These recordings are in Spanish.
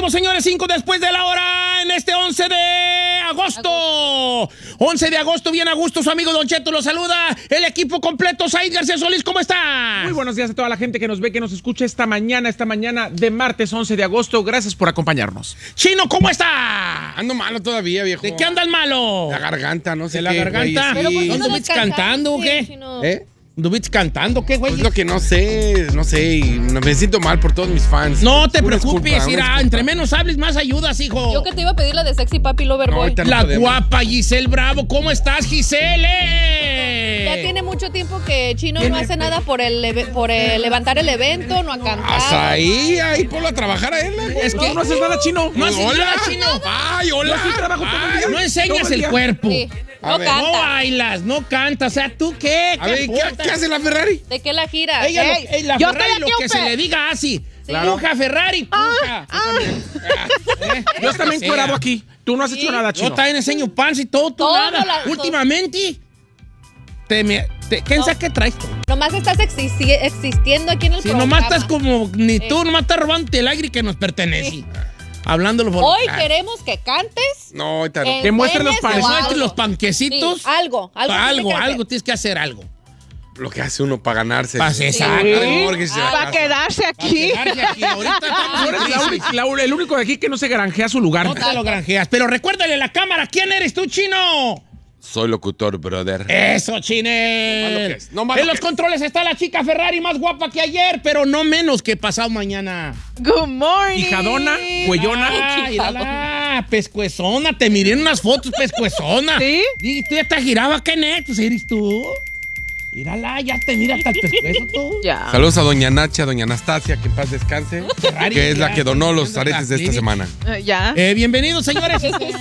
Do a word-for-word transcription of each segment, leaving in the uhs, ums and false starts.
seguimos, señores, cinco después de la hora en este once de agosto. once de agosto, bien a gusto, su amigo Don Cheto lo saluda. El equipo completo, Said García Solís, ¿cómo está? Muy buenos días a toda la gente que nos ve, que nos escucha esta mañana, esta mañana de martes once de agosto. Gracias por acompañarnos. Chino, ¿cómo está? Ando malo todavía, viejo. ¿De qué andas malo? La garganta, no sé ¿De la qué, garganta? güey, sí. ¿No anduviste cantando o qué? ¿Eh? ¿Anduviste cantando qué, güey? Pues lo que no sé, no sé, y me siento mal por todos mis fans. No te Una preocupes, disculpa, mira, una disculpa. entre menos hables, más ayudas, hijo. Yo que te iba a pedir la de Sexy Papi Loverboy. No, ahorita no La podemos. guapa Giselle Bravo, ¿cómo estás, Giselle? Ya tiene mucho tiempo que Chino no hace nada por el eve- por el levantar el evento, no ha cantado. Hasta ahí, ahí ponlo a trabajar a él. Es que No, no haces nada, Chino. no haces Hola. nada, Chino. Ay, hola. Yo sí trabajo todo el Ay, día. No enseñas Todo el el día. cuerpo. Sí, A no ver. No canta. bailas, no cantas. O sea, ¿tú qué? A ver, ¿qué, importa? ¿qué hace la Ferrari? ¿De qué la gira? Ella, Ey, lo, ey, la yo Ferrari, estoy lo aquí, que Upe. se le diga así. Claro. Puja, Ferrari, puja. ¿Eh? Yo también Que sea. encuerado aquí. Tú no has Sí. hecho nada, Yo Chino. también enseño pants y todo, tú Todo nada. la- Últimamente, te me, te, ¿quién No. sabe qué traes tú? Nomás estás existi- existiendo aquí en el Si programa. nomás estás como, ni tú, Eh. nomás estás robando el aire que nos pertenece. Sí. Hablando los Hoy queremos que cantes. No, ahorita no. en Que muestre los tenis panes. o muestres algo. los panquecitos. Sí, algo, algo. Algo, tiene que hacer. algo, tienes que hacer algo. Lo que hace uno para ganarse. Pa- exacto. Ay, Jorge, se Ah, la pa' casa. quedarse aquí. Quedarse aquí. Ahorita estamos Tú en eres la crisis. única- la- el único de aquí que no se granjea su lugar. No te lo granjeas. Pero recuérdale a la cámara, ¿quién eres tú, Chino? Soy locutor, brother. Eso, No Chinel. malo que es, no malo En los que es. controles está la chica Ferrari más guapa que ayer, pero no menos que pasado mañana. Good morning. Hijadona, cuellona. Ah, mírala, pescuezona. Te miré en unas fotos, pescuezona. ¿Sí? Y tú ya te giraba, ¿qué net? Pues eres tú. Mírala, ya te mira hasta el pescuezo tú. Ya. Saludos a doña Nacha, doña Anastasia, que en paz descanse, Ferrari, que es la ya, que donó los la aretes de esta clínica. semana. Eh, ya. Eh, bienvenidos, señores.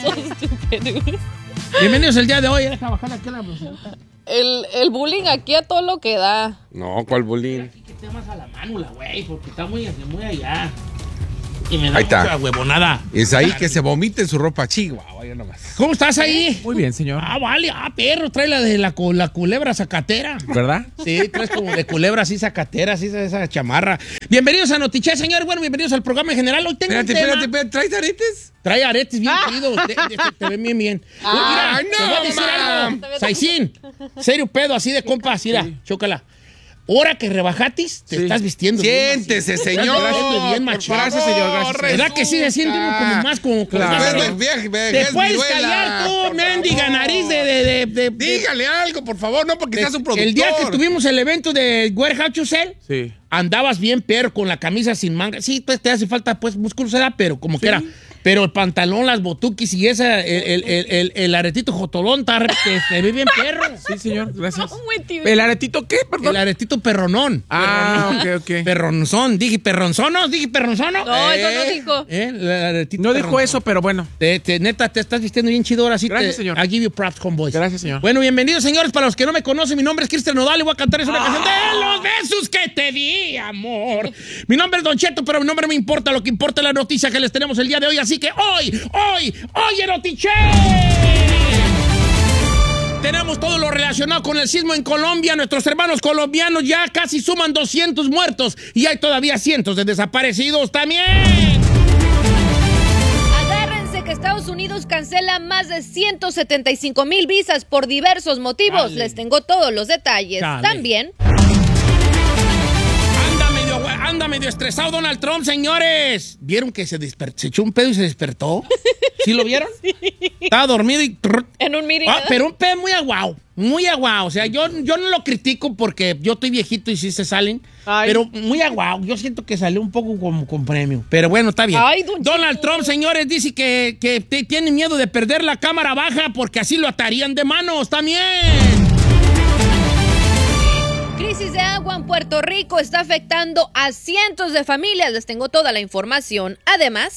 Bienvenidos el día de hoy. Deja bajar aquí la blusita. El, el bullying aquí a todo lo que da. No, ¿cuál bullying? Que te más a la mánula, güey, porque está muy, muy allá. Y me da Ahí está. mucha huevonada. Es ahí que se vomite en su ropa chihuahua, ya nomás. ¿Cómo estás ahí? Muy bien, señor. Ah, vale. Ah, perro, trae la de la, cu- la culebra zacatera. ¿Verdad? Sí, traes como de culebra así zacatera, así esa, esa chamarra. Bienvenidos a Notiche, señor. Bueno, bienvenidos al programa en general. Hoy tengo Espérate, un tema. espérate, espérate, ¿traes aretes? Trae aretes bien chidos. Te, te, te ven bien, bien. Uy, mira, Ay, no, te voy a decir mam. algo. Saicín, serio pedo, así de compa, así, mira, chócala. Ahora que rebajatis, te Sí. estás vistiendo bien Siéntese, macizo. señor. Estás vistiendo bien por machín. Gracias, señor, gracias. ¿Verdad que sí se siente uno como más como... Claro. como- Después del viaje, Te vejez, puedes viruela. callar tú, Por mendiga favor. nariz de... de, de, de- de- Dígale algo, por favor, no porque de- seas un productor. El día que tuvimos el evento de Warehouse to Sell, Sí. andabas bien perro con la camisa sin manga. Sí, pues te hace falta pues músculo, ¿verdad? Pero como quiera. Pero el pantalón, las botuquis y esa, el, el, el, el, el aretito jotolón, está re- te, te ve bien perro. Sí, señor, gracias. Un buen tío. ¿El aretito qué? Perdón. El aretito perronón. Ah, Perronón. ok, ok. Perronzón. Dije perronzono, dije perronzono. No, eso Eh, no dijo. eh, el aretito No dijo perronzón. eso, pero bueno. Te, te- neta, te estás vistiendo bien chido ahora sí. Gracias, te, señor. I give you props, homeboys. Gracias, señor. Bueno, bienvenidos, señores. Para los que no me conocen, mi nombre es Cristian Nodal y voy a cantar una Ah. canción de los besos que te di, amor. Mi nombre es Don Cheto, pero mi nombre no me importa. Lo que importa es la noticia que les tenemos el día de hoy. Así que hoy, hoy, hoy en Notiche tenemos todo lo relacionado con el sismo en Colombia. Nuestros hermanos colombianos ya casi suman doscientos muertos y hay todavía cientos de desaparecidos también. Agárrense que Estados Unidos cancela más de ciento setenta y cinco mil visas por diversos motivos. Dale. Les tengo todos los detalles. Dale. También, Anda medio, güey, anda medio estresado Donald Trump, señores. ¿Vieron que se, desper- se echó un pedo y se despertó? ¿Sí lo vieron? Sí. Estaba dormido y... en un meeting. Ah, ¿verdad? pero un pedo muy aguao, muy aguao. O sea, yo, yo no lo critico porque yo estoy viejito y sí se salen. Ay. Pero muy aguao. Yo siento que salió un poco como con premio. Pero bueno, está bien. Ay, don Donald Cheto. Trump, señores, dice que, que te- tiene miedo de perder la cámara baja porque así lo atarían de manos también. Crisis de agua en Puerto Rico está afectando a cientos de familias. Les tengo toda la información. Además,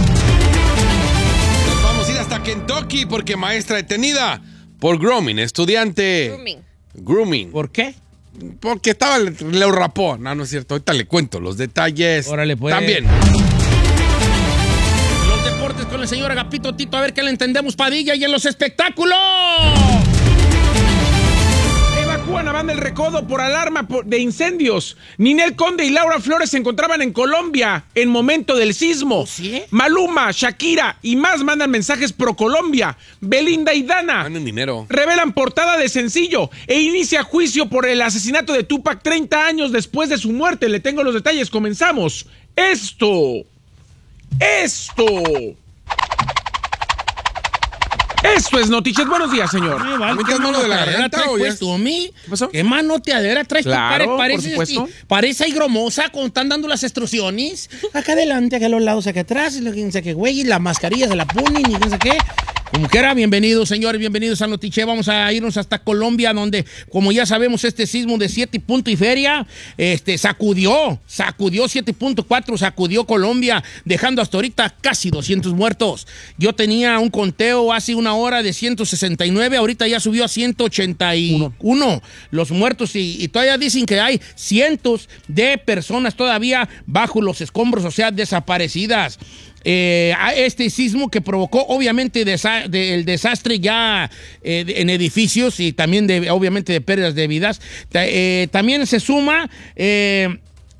Nos vamos a ir hasta Kentucky porque maestra detenida por grooming, estudiante. grooming. Grooming. ¿Por qué? Porque estaba, le, le rapó. No, no es cierto. Ahorita le cuento los detalles. Órale, pues. También. Los deportes con el señor Agapito Tito, a ver qué le entendemos, Padilla, y en los espectáculos. Evacúan Evacuaban a Banda El Recodo por alarma de incendios. Ninel Conde y Laura Flores se encontraban en Colombia en momento del sismo. ¿Sí? Maluma, Shakira y más mandan mensajes pro Colombia. Belinda y Dana Manden dinero. revelan portada de sencillo e inicia juicio por el asesinato de Tupac treinta años después de su muerte. Le tengo los detalles. Comenzamos. Esto. Esto. Esto es Noticias. Buenos días, señor. Ay, vale, ¿A mí ¿qué te mano mano de la te adera garganta traes o ya puesto, es- mí? ¿Qué pasó? ¿Qué mano te adera traes? tú? Claro, Pare- parece, por supuesto. este, parece higromosa cuando están dando las instrucciones. Acá adelante, acá a los lados, acá atrás, y lo que sé qué, güey, y la mascarilla se la ponen y no sé qué. Como quiera, bienvenidos, señores, bienvenidos a Notiche. Vamos a irnos hasta Colombia, donde, como ya sabemos, este sismo de siete punto y feria, este, sacudió, sacudió siete punto cuatro, sacudió Colombia, dejando hasta ahorita casi doscientos muertos. Yo tenía un conteo hace una hora de ciento sesenta y nueve, ahorita ya subió a ciento ochenta y uno los muertos, y, y todavía dicen que hay cientos de personas todavía bajo los escombros, o sea, desaparecidas. Eh, a este sismo que provocó obviamente desa de, el desastre ya eh, de, en edificios y también de, obviamente de pérdidas de vidas. Ta eh, también se suma eh,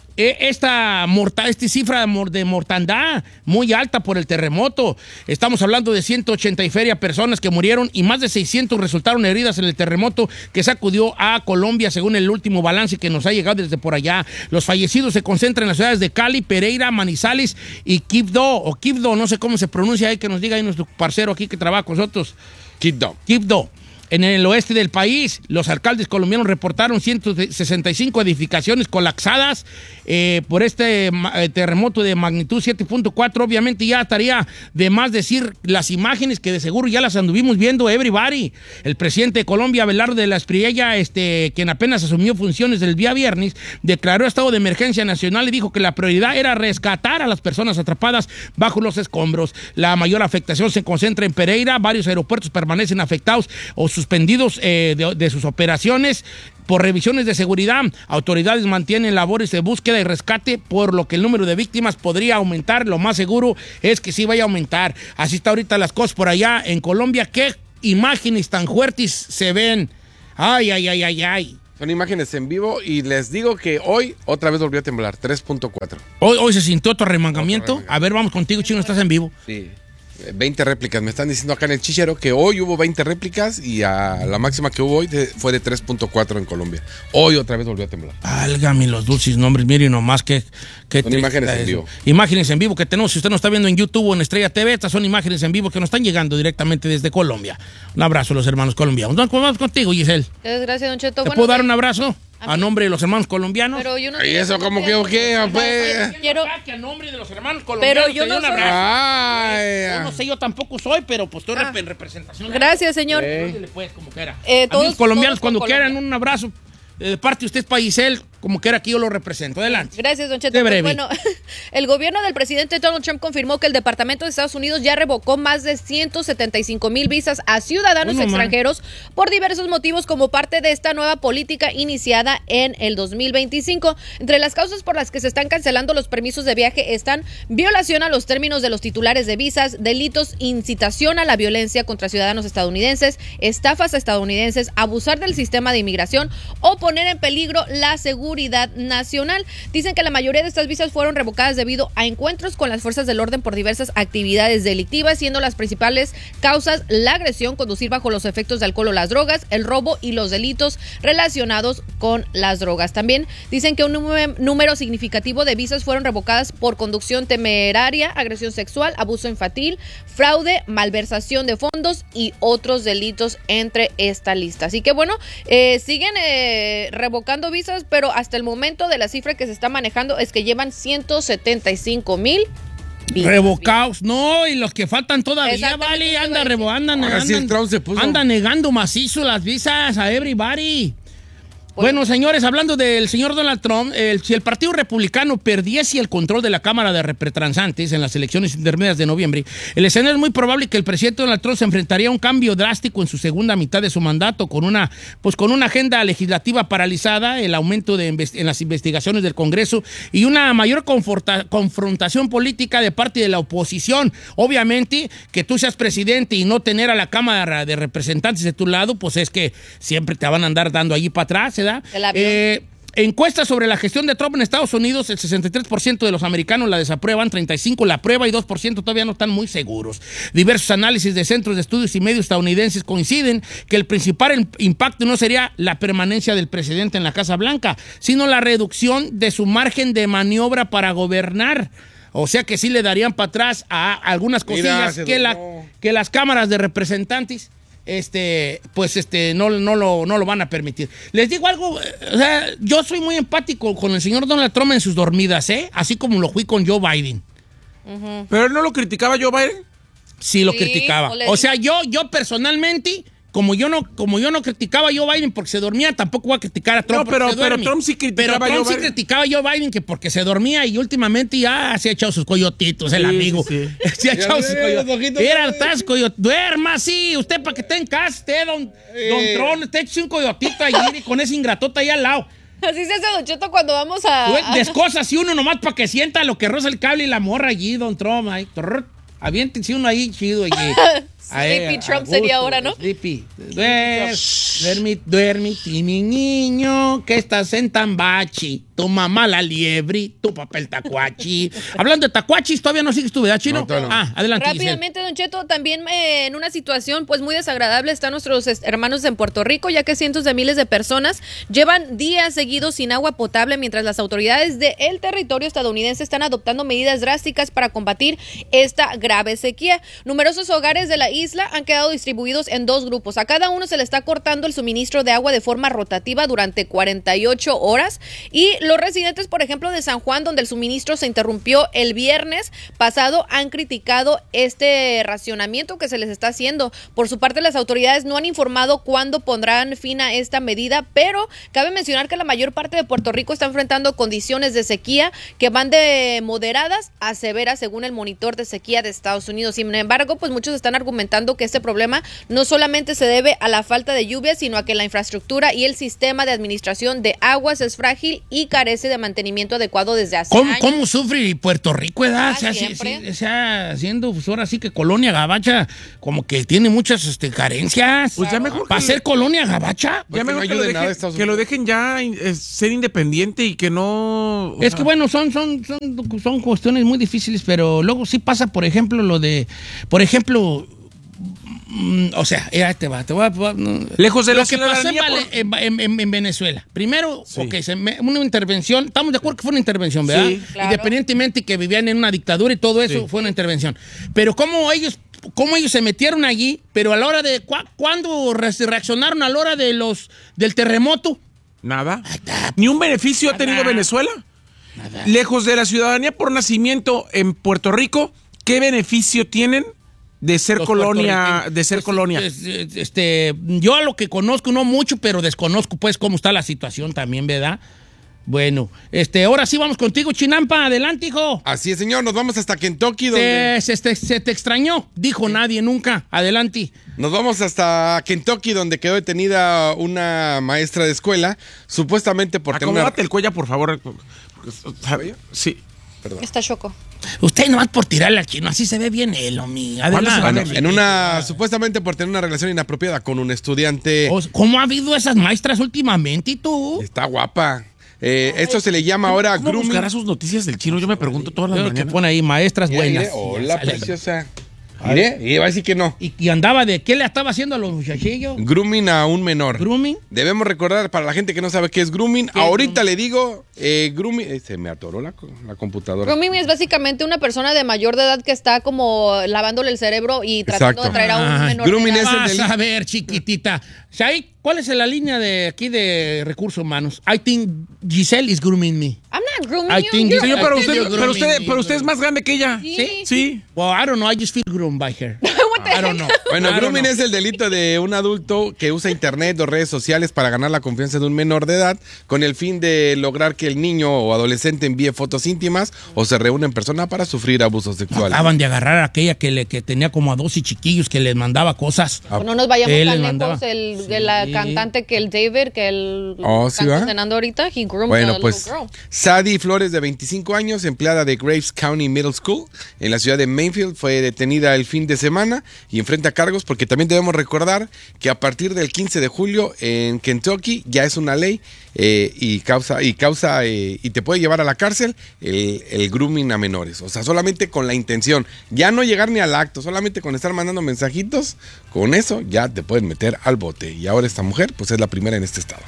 esta morta esta cifra de, mor de mortandad muy alta por el terremoto. Estamos hablando de ciento ochenta y feria personas que murieron y más de seiscientos resultaron heridas en el terremoto que sacudió a Colombia, según el último balance que nos ha llegado desde por allá. Los fallecidos se concentran en las ciudades de Cali, Pereira, Manizales y Quibdó, o Quibdó, no sé cómo se pronuncia, ahí que nos diga ahí nuestro parcero aquí que trabaja con nosotros. Quibdó. Quibdó. En el oeste del país, los alcaldes colombianos reportaron ciento sesenta y cinco edificaciones colapsadas eh, por este eh, terremoto de magnitud siete punto cuatro. Obviamente ya estaría de más decir las imágenes que de seguro ya las anduvimos viendo everybody. El presidente de Colombia, Abelardo de la Espriella, este, quien apenas asumió funciones el día viernes, declaró estado de emergencia nacional y dijo que la prioridad era rescatar a las personas atrapadas bajo los escombros. La mayor afectación se concentra en Pereira. Varios aeropuertos permanecen afectados o suspendidos eh, de, de sus operaciones por revisiones de seguridad. Autoridades mantienen labores de búsqueda y rescate, por lo que el número de víctimas podría aumentar. Lo más seguro es que sí vaya a aumentar. Así está ahorita las cosas por allá en Colombia. ¿Qué imágenes tan fuertes se ven? Ay, ay, ay, ay, ay. Son imágenes en vivo y les digo que hoy otra vez volvió a temblar, tres punto cuatro. Hoy, hoy se sintió otro remangamiento. Otro remangamiento. A ver, vamos contigo, Chino, estás en vivo. Sí. veinte réplicas. Me están diciendo acá en el chichero que hoy hubo veinte réplicas y a la máxima que hubo hoy de, fue de tres punto cuatro en Colombia. Hoy otra vez volvió a temblar. Válgame los dulces nombres, miren nomás que... que Son imágenes en vivo. Imágenes en vivo que tenemos, si usted nos está viendo en YouTube o en Estrella T V, estas son imágenes en vivo que nos están llegando directamente desde Colombia. Un abrazo a los hermanos colombianos. Vamos contigo, Giselle. Gracias, Don Cheto. ¿Te Bueno, puedo dar de- un abrazo a a mí- nombre de los hermanos colombianos? Pero yo no ¿Y sé eso cómo cómo que o qué? Pues? Quiero- Que a nombre de los hermanos colombianos Pero yo te doy no un soy- abrazo. Ay, Yo no sé, yo tampoco soy, pero pues estoy Ah. en representación. Gracias, señor. Ándele, pues, como quiera. Eh, todos- Amigos colombianos, todos con cuando Colombia. quieran, un abrazo. Eh, De parte de usted, para Giselle, como quiera, aquí yo lo represento. Adelante. Gracias, Don Cheto. Qué Pues, breve. bueno, el gobierno del presidente Donald Trump confirmó que el Departamento de Estados Unidos ya revocó más de ciento setenta y cinco mil visas a ciudadanos Bueno, man. extranjeros por diversos motivos como parte de esta nueva política iniciada en el dos mil veinticinco. Entre las causas por las que se están cancelando los permisos de viaje están violación a los términos de los titulares de visas, delitos, incitación a la violencia contra ciudadanos estadounidenses, estafas a estadounidenses, abusar del sistema de inmigración o poner en peligro la seguridad nacional. Dicen que la mayoría de estas visas fueron revocadas debido a encuentros con las fuerzas del orden por diversas actividades delictivas, siendo las principales causas la agresión, conducir bajo los efectos de alcohol o las drogas, el robo y los delitos relacionados con las drogas. También dicen que un número, número significativo de visas fueron revocadas por conducción temeraria, agresión sexual, abuso infantil, fraude, malversación de fondos y otros delitos entre esta lista. Así que bueno, eh, siguen eh, revocando visas, pero hasta el momento de la cifra que se está manejando es que llevan ciento setenta y cinco mil visas. Revocados, no, y los que faltan todavía, Exactamente, vale, eso iba a anda, decir. revo, andan, Ahora sí el andan, Trump se puso- anda negando macizo las visas a everybody. Bueno, señores, hablando del señor Donald Trump, el, si el Partido Republicano perdiese el control de la Cámara de Representantes en las elecciones intermedias de noviembre, el escenario es muy probable que el presidente Donald Trump se enfrentaría a un cambio drástico en su segunda mitad de su mandato, con una, pues, con una agenda legislativa paralizada, el aumento de invest- en las investigaciones del Congreso y una mayor conforta- confrontación política de parte de la oposición. Obviamente, que tú seas presidente y no tener a la Cámara de Representantes de tu lado, pues es que siempre te van a andar dando allí para atrás, ¿verdad? El avión. Eh, encuestas sobre la gestión de Trump en Estados Unidos, el sesenta y tres por ciento de los americanos la desaprueban, treinta y cinco por ciento la aprueba y dos por ciento todavía no están muy seguros. Diversos análisis de centros de estudios y medios estadounidenses coinciden que el principal impacto no sería la permanencia del presidente en la Casa Blanca, sino la reducción de su margen de maniobra para gobernar. O sea que sí le darían para atrás a algunas cosillas Mira, que, la, que las cámaras de representantes este, pues este, no, no, lo, no lo van a permitir. Les digo algo, o sea, yo soy muy empático con el señor Donald Trump en sus dormidas, ¿eh? Así como lo fui con Joe Biden. Ujú. Pero él no lo criticaba Joe Biden. Sí, lo Sí, criticaba. o le- O sea, yo, yo personalmente, como yo no, como yo no criticaba a Joe Biden porque se dormía, tampoco voy a criticar a Trump. No, pero- porque se pero duerme. Trump sí criticaba Pero a Trump Joe sí Biden. criticaba a Joe Biden que porque se dormía y últimamente ya se ha echado sus coyotitos, el Sí, amigo. sí, Se ha echado Mira, sus mira, los coyotitos. ojitos, Era mira. tas coyot. Duerma, sí. Usted para que esté en casa, usted, don, don Tron, usted eche un coyotito allí y con ese ingratota ahí al lado. Así se hace Don Cheto cuando vamos a... Güey, a- descosa así uno nomás para que sienta lo que roza el cable y la morra allí, don Trump. Ahí, trrr, aviéntense uno ahí chido allí. Sleepy Trump sería ahora, ¿no? Sleepy. Duer, duermi, duermi, mi niño, que estás en Tambachi. Tu mamá la liebre, tu papá el tacuachi. Hablando de tacuachis, todavía no sigues tu vida, chino. No, todavía no. Ah, adelante. Giselle. Rápidamente, Don Cheto, también eh, en una situación pues muy desagradable están nuestros es- hermanos en Puerto Rico, ya que cientos de miles de personas llevan días seguidos sin agua potable mientras las autoridades del territorio estadounidense están adoptando medidas drásticas para combatir esta grave sequía. Numerosos hogares de la isla han quedado distribuidos en dos grupos. A cada uno se le está cortando el suministro de agua de forma rotativa durante cuarenta y ocho horas y los residentes, por ejemplo, de San Juan, donde el suministro se interrumpió el viernes pasado, han criticado este racionamiento que se les está haciendo. Por su parte, las autoridades no han informado cuándo pondrán fin a esta medida, pero cabe mencionar que la mayor parte de Puerto Rico está enfrentando condiciones de sequía que van de moderadas a severas según el monitor de sequía de Estados Unidos. Sin embargo, pues muchos están argumentando que este problema no solamente se debe a la falta de lluvia, sino a que la infraestructura y el sistema de administración de aguas es frágil y carece de mantenimiento adecuado desde hace ¿Cómo, años. ¿Cómo sufre Puerto Rico, edad? Ah, o sea, sí- siempre. sí- o sea, haciendo, pues ahora sí que Colonia Gabacha, como que tiene muchas este, carencias. Pues ya mejor ¿Va a que- ser Colonia Gabacha? Pues Ya que mejor no que, lo ayude nada a dejen, Estados que lo Unidos. dejen ya eh, ser independiente y que no... o Es sea, que bueno, son, son, son, son cuestiones muy difíciles, pero luego sí pasa, por ejemplo, lo de, por ejemplo, mm, o sea, ya te va, te va, te va, no. Lejos de lo la que pasó en, ciudadanía Vale- por- en- en- en Venezuela. Primero, Sí. ok, se me- una intervención, estamos de acuerdo que fue una intervención, ¿verdad? Sí. Claro. Independientemente que vivían en una dictadura y todo eso, Sí. fue una intervención. Pero cómo ellos, cómo ellos se metieron allí, pero a la hora de, cua- ¿cuándo re- reaccionaron a la hora de los, del terremoto? Nada. Ni un beneficio ha tenido Nada. Venezuela. Lejos de la ciudadanía por nacimiento en Puerto Rico, ¿qué beneficio tienen de ser Los colonia? puertorriqueños. De ser Pues, colonia. pues, este, yo a lo que conozco, no mucho, pero desconozco pues cómo está la situación también, ¿verdad? Bueno, este, ahora sí vamos contigo, Chinampa, adelante, hijo. Así es, señor. Nos vamos hasta Kentucky, donde... Te- se, te, se te extrañó, dijo nadie nunca, adelante. Nos vamos hasta Kentucky, donde quedó detenida una maestra de escuela, supuestamente por tener una... Acomódate el cuello, por favor. Sí. Está choco. Usted nomás por tirarle al chino, así se ve bien él, mi. ¿Cuándo se van Adelante. a- En una... Supuestamente por tener una relación inapropiada con un estudiante... O- ¿Cómo ha habido esas maestras últimamente y tú? Está guapa. Eh, esto se le llama ahora ¿Cómo grooming. buscará sus noticias del chino? Yo me pregunto todas las Creo que mañanas. pone ahí maestras Mira, buenas. mire, hola, Sale. preciosa. Mire, y va a decir que no. Y, y andaba de, ¿qué le estaba haciendo a los muchachillos? Grooming a un menor. ¿Grooming? Debemos recordar, para la gente que no sabe qué es grooming, ¿Qué es ahorita le digo, eh, grooming... eh, se me atoró la, co- la computadora. Grooming es básicamente una persona de mayor de edad que está como lavándole el cerebro y tratando Exacto. de traer a un Ay, menor de grooming edad. es el Vas del- a ver, chiquitita. Shai, ¿cuál es la línea de aquí de recursos humanos? I think Giselle is grooming me. I'm not grooming I you. think You're- Señor, I pero think usted, you're pero, usted, grooming pero me. usted es más grande que ella. Sí. Sí. Well, I don't know, I just feel groomed by her. What the Claro, no. Bueno, Claro, grooming no. es el delito de un adulto que usa internet o redes sociales para ganar la confianza de un menor de edad con el fin de lograr que el niño o adolescente envíe fotos íntimas o se reúna en persona para sufrir abusos sexuales. Acaban de agarrar a aquella que, le, que tenía como a doce chiquillos que les mandaba cosas. Pues no nos vayamos Él tan les lejos. mandaba. El, de la Sí. cantante que el David, que el Oh, ¿sí está va? cenando ahorita, he groomed Bueno, a pues little girl. Sadie Flores, de veinticinco años, empleada de Graves County Middle School en la ciudad de Mainfield, fue detenida el fin de semana y enfrenta cargos porque también debemos recordar que a partir del quince de julio en Kentucky ya es una ley eh, y causa y causa eh, y te puede llevar a la cárcel el, el grooming a menores. O sea, solamente con la intención, ya no llegar ni al acto, solamente con estar mandando mensajitos, con eso ya te pueden meter al bote. Y ahora esta mujer, pues es la primera en este estado.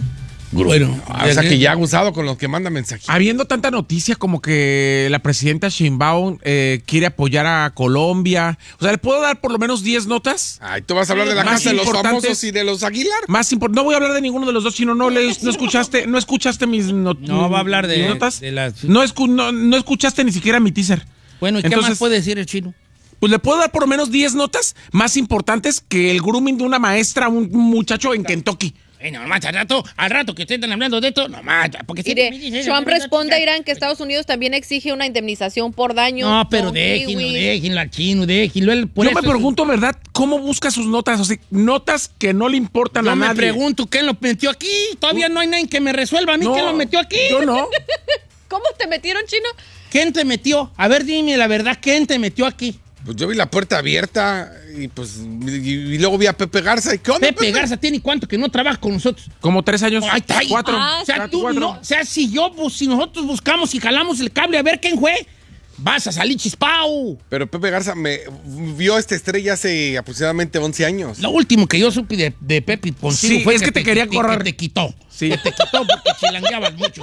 Bueno, O sea, que ya ha gustado con los que mandan mensajitos. Habiendo tanta noticia como que la presidenta Sheinbaum eh, quiere apoyar a Colombia, o sea, ¿le puedo dar por lo menos diez notas? Ay, tú vas a hablar de la Más casa de los importantes- famosos y de los Aguilar. Más impor- no voy a hablar de ninguno de los dos, sino no le, no escuchaste, no escuchaste mis, not- No, va a hablar de- mis notas. de las- No, escu- no, no escuchaste ni siquiera mi teaser. Bueno, ¿y qué Entonces, más puede decir el chino? Pues le puedo dar por lo menos diez notas más importantes que el grooming de una maestra a un muchacho en Kentucky. Bueno, nomás al rato, al rato que ustedes están hablando de esto, nomás, porque siempre me Mire, dicen- Trump responde a Irán que Estados Unidos también exige una indemnización por daño. No, pero con déjenlo, kiwis. déjenlo al chino, déjenlo. Él, por Yo eso- me pregunto, ¿verdad? ¿Cómo busca sus notas? O sea, notas que no le importan Yo a me nadie. pregunto, ¿quién lo metió aquí? Todavía no hay nadie que me resuelva a mí No, quién lo metió aquí. Yo no. ¿Cómo te metieron, chino? ¿Quién te metió? A ver, dime la verdad, ¿quién te metió aquí? Pues yo vi la puerta abierta y pues y, y luego vi a Pepe Garza y ¿qué onda, Pepe Garza tiene cuánto que no trabaja con nosotros. Como tres años. Ay, ay, cuatro. ah, O sea, Cuatro, tú cuatro. no, o sea, si yo, pues, si nosotros buscamos y jalamos el cable a ver quién fue, vas a salir chispao. Pero Pepe Garza me vio esta estrella hace aproximadamente once años. Lo último que yo supe de, de Pepe contigo Sí, fue es que te quería correr. que te quitó. Sí. Que te quitó porque chilangueabas mucho.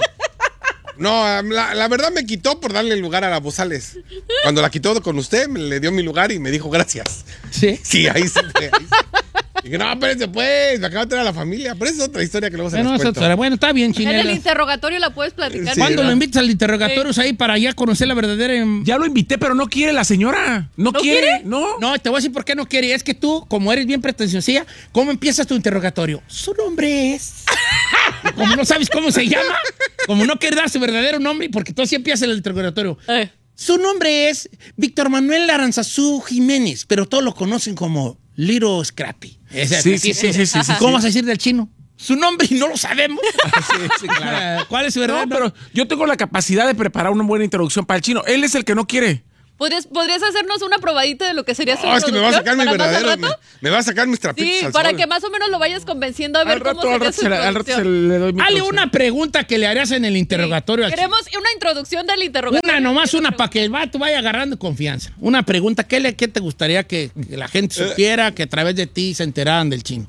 No, la, la verdad me quitó por darle el lugar a la Bozales. Cuando la quitó con usted, me le dio mi lugar y me dijo gracias. Sí. Sí, ahí sí. Ahí sí. Dije, no, espérense pues, me acaba de traer a la familia. Pero esa es otra historia que luego se Bueno, las eso cuento. será- bueno, está bien, En el Chinela. interrogatorio la puedes platicar. Sí, ¿Cuándo ¿verdad? lo invitas al interrogatorio ahí para ya conocer la verdadera? em- Ya lo invité, pero no quiere la señora. No, ¿No quiere, quiere? no. No, te voy a decir por qué no quiere. Es que tú, como eres bien pretenciosa, ¿cómo empiezas tu interrogatorio? Su nombre es... Y como no sabes cómo se llama, como no quiere dar su verdadero nombre, porque tú sí empiezas el interrogatorio. Eh. Su nombre es Víctor Manuel Aranzazú Jiménez, pero todos lo conocen como Little Scrappy. Ese- Sí, sí, sí, sí, sí, sí, ¿Cómo sí. vas a decir del chino? Su nombre y no lo sabemos. Sí, sí, claro. ¿Cuál es su verdad? No, pero yo tengo la capacidad de preparar una buena introducción para el chino. Él es el que no quiere. ¿Podrías, ¿Podrías hacernos una probadita de lo que sería su No, es que me va a sacar mi introducción para más al verdadero. Me, rato? me va a sacar mis trapitos Sí, al para sol. que más o menos lo vayas convenciendo a ver Al rato, cómo al sería rato, su se le, al rato se introducción. le doy mi Dale introducción. una pregunta que le harías en el interrogatorio al chino. Queremos una introducción del interrogatorio. Una, nomás una, para que el vato vaya agarrando confianza. Una pregunta, ¿qué, le, qué te gustaría que, que la gente supiera, que a través de ti se enteraran del chino?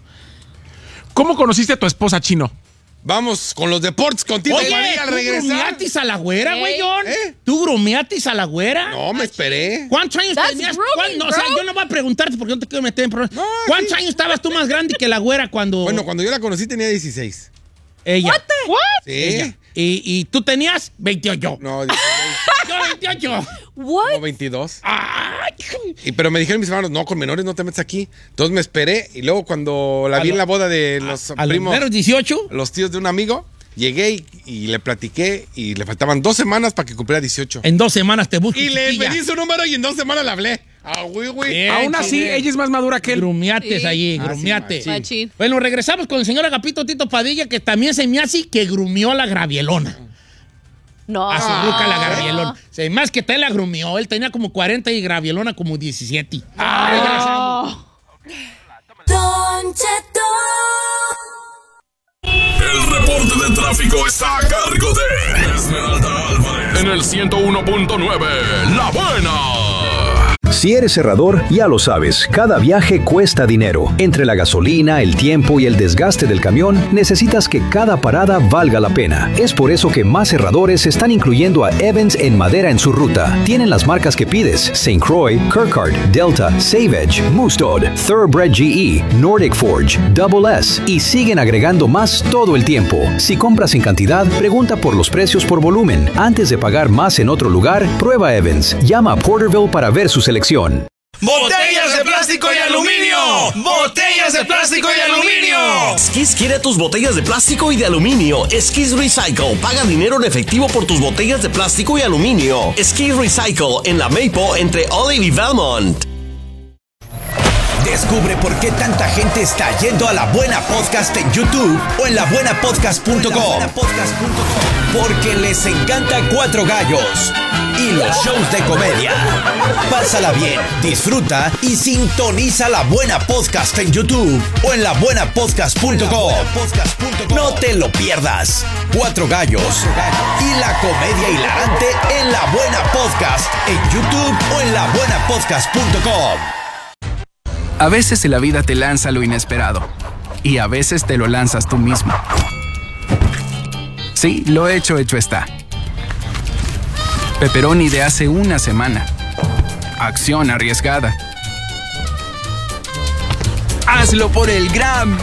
¿Cómo conociste a tu esposa, chino? Vamos con los deportes contigo, Oye, María, al ¿tú regresar. grumeatis a la güera, ¿Eh? güey, John? ¿Eh? ¿Tú grumeatis a la güera? No, me esperé. ¿Cuántos años That's tenías? grooming, ¿Cuán- no, o sea, bro. yo no voy a preguntarte porque no te quiero meter en problemas. No, ¿Cuántos sí. años estabas tú más grande que la güera cuando Bueno, cuando yo la conocí tenía dieciséis. ella? What? Sí. Ella. Y, y tú tenías veintiocho. No, dieciséis, Yo veintiocho. What? no, veintidós. Ay, Y, pero me dijeron mis hermanos, no, con menores no te metes aquí. Entonces me esperé y luego cuando la A vi lo- en la boda de los a los primos, menos dieciocho. los tíos de un amigo, llegué y, y le platiqué y le faltaban dos semanas para que cumpliera dieciocho. En dos semanas te busco. Y le chiquilla. pedí su número y en dos semanas le hablé. Ah, güey, güey. Bien. Aún así, chile. ella es más madura que él. Grumiates Sí. allí, Ah, sí, grumiates. machín. Machín. Bueno, regresamos con el señor Agapito Tito Padilla, que también se me hace que grumió a la Gravielona. No. A su ruca la Gravielona. Se más que te la grumió. Él tenía como cuarenta y Gravielona como diecisiete. Ah. Don Cheto. El reporte de tráfico está a cargo de Esmeralda Álvarez en el ciento uno punto nueve. La Buena. Si eres cerrador, ya lo sabes, cada viaje cuesta dinero. Entre la gasolina, el tiempo y el desgaste del camión, necesitas que cada parada valga la pena. Es por eso que más cerradores están incluyendo a Evans en madera en su ruta. Tienen las marcas que pides: Saint Croix, Kirkard, Delta, Save Edge, Mustad, Thoroughbred G E, Nordic Forge, Double S y siguen agregando más todo el tiempo. Si compras en cantidad, pregunta por los precios por volumen. Antes de pagar más en otro lugar, prueba Evans. Llama a Porterville para ver su selección. ¡Botellas de plástico y aluminio! ¡Botellas de plástico y aluminio! Skis quiere tus botellas de plástico y de aluminio. Skis Recycle. Paga dinero en efectivo por tus botellas de plástico y aluminio. Skis Recycle en la Maple entre Olive y Valmont. Descubre por qué tanta gente está yendo a La Buena Podcast en YouTube o en la buena podcast punto com. Porque les encanta Cuatro Gallos y los shows de comedia. Pásala bien, disfruta y sintoniza La Buena Podcast en YouTube o en la buena podcast punto com. No te lo pierdas. Cuatro Gallos y la comedia hilarante en La Buena Podcast en YouTube o en la buena podcast punto com. A veces la vida te lanza lo inesperado y a veces te lo lanzas tú mismo. Sí, lo hecho, hecho está. Pepperoni de hace una semana. Acción arriesgada. ¡Hazlo por el Gram!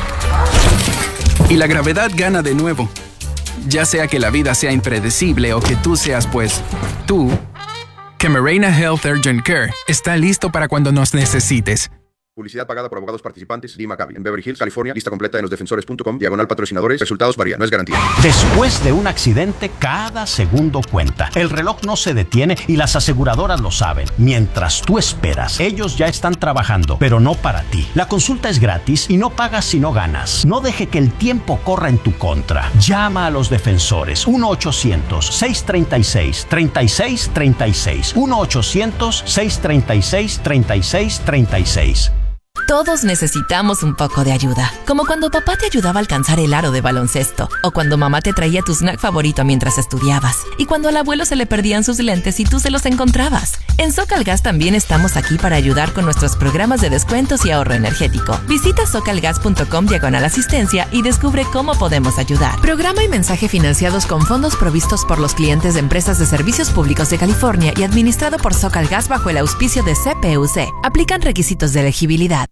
Y la gravedad gana de nuevo. Ya sea que la vida sea impredecible o que tú seas, pues, tú. Camarena Health Urgent Care está listo para cuando nos necesites. Publicidad pagada por abogados participantes. Lee Maccabi. En Beverly Hills, California. Lista completa en los defensores punto com. Diagonal patrocinadores. Resultados varían. No es garantía. Después de un accidente, cada segundo cuenta. El reloj no se detiene y las aseguradoras lo saben. Mientras tú esperas, ellos ya están trabajando, pero no para ti. La consulta es gratis y no pagas si no ganas. No deje que el tiempo corra en tu contra. Llama a los defensores. uno ochocientos, seiscientos treinta y seis, treinta y seis treinta y seis. uno ochocientos, seiscientos treinta y seis, treinta y seis treinta y seis. Todos necesitamos un poco de ayuda, como cuando papá te ayudaba a alcanzar el aro de baloncesto, o cuando mamá te traía tu snack favorito mientras estudiabas, y cuando al abuelo se le perdían sus lentes y tú se los encontrabas. En SoCalGas también estamos aquí para ayudar con nuestros programas de descuentos y ahorro energético. Visita socalgas punto com diagonal asistencia y descubre cómo podemos ayudar. Programa y mensaje financiados con fondos provistos por los clientes de empresas de servicios públicos de California y administrado por SoCalGas bajo el auspicio de C P U C. Aplican requisitos de elegibilidad.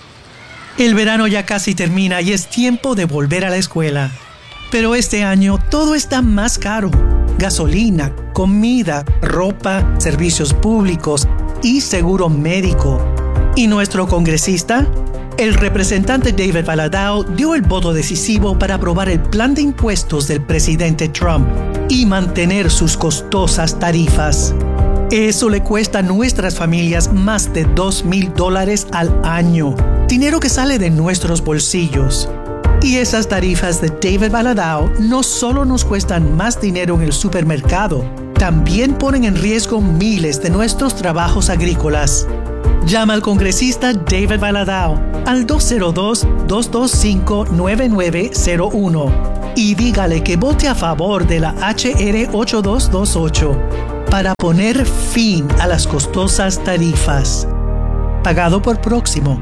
El verano ya casi termina y es tiempo de volver a la escuela. Pero este año todo está más caro. Gasolina, comida, ropa, servicios públicos y seguro médico. ¿Y nuestro congresista? El representante David Valadao dio el voto decisivo para aprobar el plan de impuestos del presidente Trump y mantener sus costosas tarifas. Eso le cuesta a nuestras familias más de dos mil dólares al año, dinero que sale de nuestros bolsillos. Y esas tarifas de David Valadao no solo nos cuestan más dinero en el supermercado, también ponen en riesgo miles de nuestros trabajos agrícolas. Llama al congresista David Valadao al dos cero dos, dos dos cinco, nueve nueve cero uno y dígale que vote a favor de la H R ocho dos dos ocho para poner fin a las costosas tarifas. Pagado por Próximo.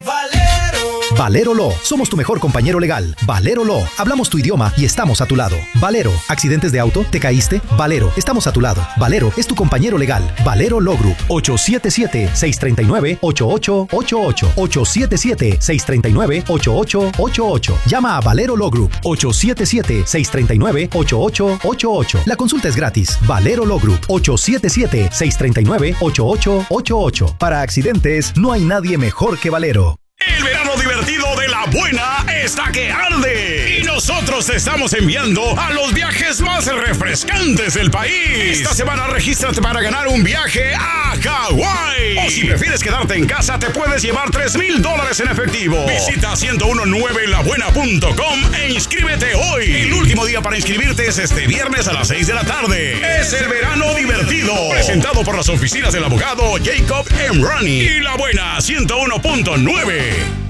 Valero Law. Somos tu mejor compañero legal. Valero Law. Hablamos tu idioma y estamos a tu lado. Valero. ¿Accidentes de auto? ¿Te caíste? Valero. Estamos a tu lado. Valero es tu compañero legal. Valero Law Group. ocho siete siete, seis tres nueve, ocho ocho ocho ocho. ocho siete siete, seis tres nueve, ocho ocho ocho ocho. Llama a Valero Law Group. ocho siete siete, seis tres nueve, ocho ocho ocho ocho. La consulta es gratis. Valero Law Group. ocho siete siete, seis tres nueve, ocho ocho ocho ocho. Para accidentes, no hay nadie mejor que Valero. El verano divertido de La Buena está que arde. Y nosotros te estamos enviando a los viajes más refrescantes del país. Esta semana regístrate para ganar un viaje a Hawái. O si prefieres quedarte en casa, te puedes llevar tres mil dólares en efectivo. Visita ciento diecinueve la buena punto com e inscríbete hoy. El último día para inscribirte es este viernes a las seis de la tarde. Es el verano divertido. Presentado por las oficinas del abogado Jacob Emrani y La Buena ciento uno punto nueve.